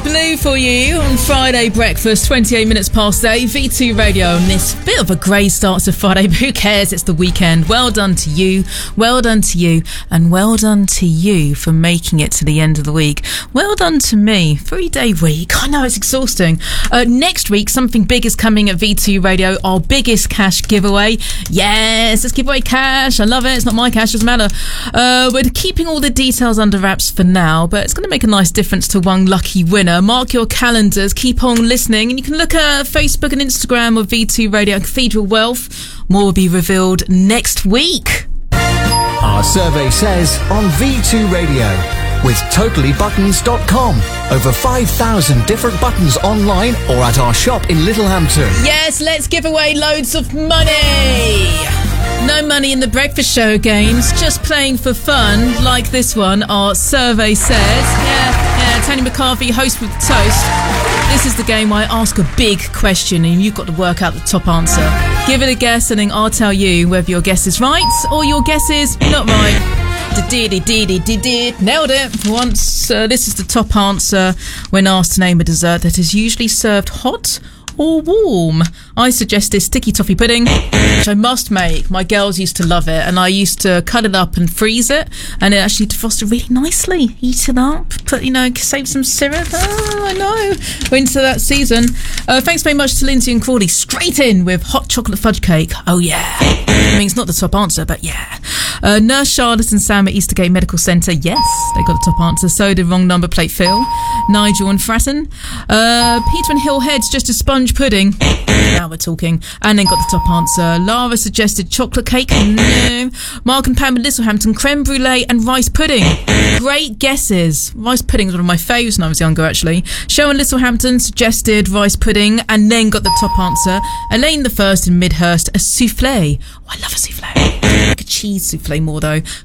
Blue for you on Friday breakfast, 28 minutes past 8, V2 Radio, and this bit of a grey start to Friday, but who cares, it's the weekend. Well done to you, well done to you, and well done to you for making it to the end of the week. Well done to me, 3-day week, I know it's exhausting. Next week, something big is coming at V2 Radio, our biggest cash giveaway. Yes, let's give away cash, I love it, it's not my cash, doesn't matter. We're keeping all the details under wraps for now, but it's going to make a nice difference to one lucky winner. Mark your calendars, keep on listening, and you can look at Facebook and Instagram of V2 Radio and Cathedral Wealth. More will be revealed next week. Our survey says on V2 Radio, with TotallyButtons.com, over 5,000 different buttons online or at our shop in Littlehampton. Yes, let's give away loads of money. No money in the breakfast show games, just playing for fun, like this one, our survey says. Yeah, Tony McCarthy, host with the toast. This is the game where I ask a big question and you've got to work out the top answer. Give it a guess and then I'll tell you whether your guess is right or your guess is not right. Nailed it for once. This is the top answer when asked to name a dessert that is usually served hot or warm. I suggested sticky toffee pudding, which I must make. My girls used to love it, and I used to cut it up and freeze it, and it actually defrosted really nicely. Heat it up, save some syrup. Oh, I know. We're into that season. Thanks very much to Lindsay and Crawley. Straight in with hot chocolate fudge cake. Oh yeah. I mean, it's not the top answer, but yeah. Nurse Charlotte and Sam at Eastergate Medical Centre. Yes, they got the top answer. So did wrong number plate Phil, Nigel and Fratton. Peter and Hill Heads just a sponge pudding. Now we're talking. And then got the top answer. Lara suggested chocolate cake. No. Mark and Pam at Littlehampton, creme brulee and rice pudding. Great guesses. Rice pudding was one of my faves when I was younger, actually. Show in Littlehampton suggested rice pudding and then got the top answer. Elaine the First in Midhurst, a souffle. Oh, I love a souffle. I like a cheese souffle more though.